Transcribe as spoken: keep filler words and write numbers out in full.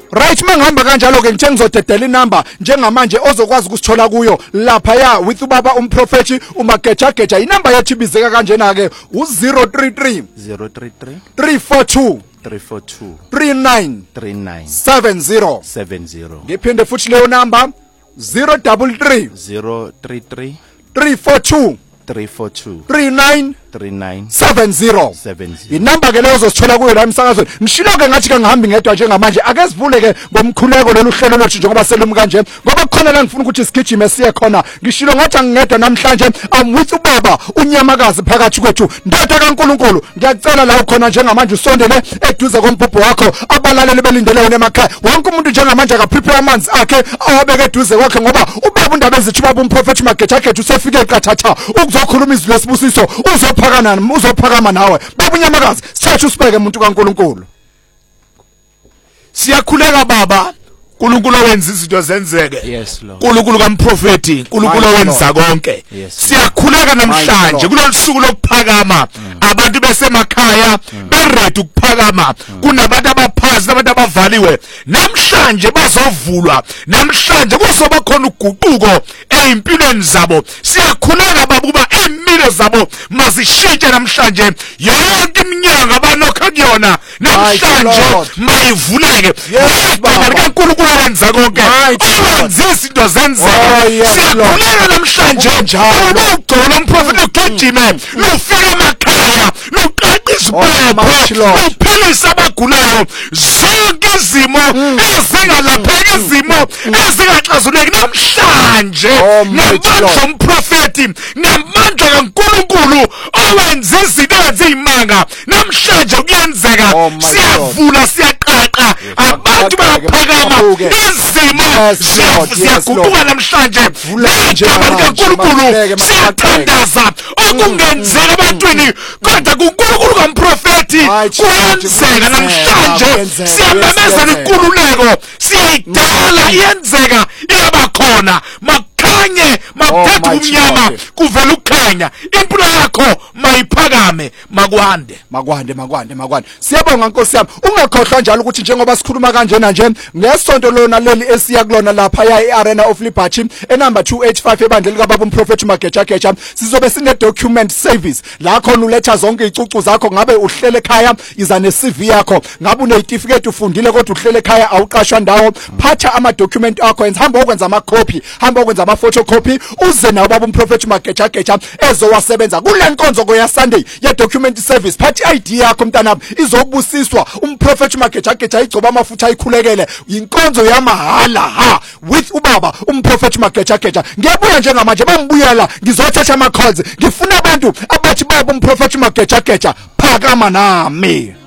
Right mangihamba kanjalo ke ngithe ngizodedela inamba njengamanje ozokwazi ukusithola kuyo lapha ya with ubaba umprofeti umagejageja inamba yathi bizeka kanjena ke u zero three three zero three three three four two three four two three nine three nine seven zero seven zero ngiphinde futhi leyo namba zero three three zero three three three four two three four two three nine three nine seven zero seven zero inamba ke leyo uzosithola kuyo la emsakazweni ngishilo ke ngathi ke ngihambi ngedwa njengamanje ake sivule ke ngomkhuleko lolu hlelo lothu njengoba selumi kanje ngoba kukhona la ngifuna ukuthi sigijime siye khona ngishilo ngathi angingedwa namhlanje am with ubaba unyamakazi phakathi kwethu ndoda kaNkuluNkulu ngiyacela la ukhona njengamanje usondele eduze kompupho wakho abalaleli belindele wena emakhaya wonke umuntu njengamanje akaprepare amanzi akhe awabeke eduze kwakhe ngoba ubaba undaba ezithu baba umprofeti Magejageja usefike eqathatha ukuzokhuluma izwi lesibusiso uzophakana uzophakama nawe baba unyamakazi sithatha usibeke umuntu kaNkuluNkulu. Siyakhuleka baba uNkulunkulu wenza izinto zenzeke. Yes Lord. uNkulunkulu kaMprofeti uNkulunkulu wenza konke. Siyakhuleka namhlanje kulolusuku lokuphakama abantu besemakhaya beready ukuphakama kunabantu abaphansi nabantu abavaliwe namhlanje bazovulwa namhlanje kuzoba khona uguquko ezimpilweni zabo. Siyakhuleka baba kuba impilo zabo mazishintshe namhlanje yonke iminyaka abanokho kuyona namhlanje mayivuleke. uNkulunkulu wenza konke wenza izinto zenzeke. Siyakhuleka namhlanje ukugcola umprofeti ugijime lufika emakhaya luqaqisa ubaba luphilisa abagulayo zonke izimo ezingalapheki izimo ezingaxazuleki namhlanje namandla umprofeti namandla kaNkulunkulu owenza izinto eziyimanga namhlanje kuyenzeka. Siyavula siyaqaqa abantu bayaphakama izimo siyaguquka namhlanje igama likaNkulunkulu siyathandaza okungenzeka ebantwini kodwa kuNkulunkulu kaMprofeti kuyenzeka namhlanje. Siyamemezela inkululeko siyayidala iyenzeka iyabakhona makhanye maphethe umnyama kuvela ukukhanya impilo yakho mayiphakame makwande makwande makwande makwande. Siyabonga Nkosi yami ungakhohlwa njalo ukuthi njengoba sikhuluma kanjena nje ngesonto lona leli esiya kulona lapha ya iArena of Liberty enumber two eighty-five ebandle lika baba umprofeti Magejageja sizobe sine document service la khona uletha zonke izicucu zakho ngabe uhlele ekhaya iza ne C V yakho ngabe une certificate ufundile kodwa uhlele ekhaya awuqashwa ndawo phatha ama document akho enza hamba ukwenza ama copy hamba ukwenza ama photocopy uze nawo baba umprofeti Magejageja ezowasebenza kule nkonzo koya Sunday ye document service phathi I D yakho mntanami izobusiswa umprofeti Magejageja igcoba amafutha ayikhulekele inkonzo yamahala ha with ubaba umprofeti Magejageja. Ngiyabuya njengamanje bangibuyela ngizothatha ama calls ngifuna abantu abathi baba umprofeti Magejageja phakama nami.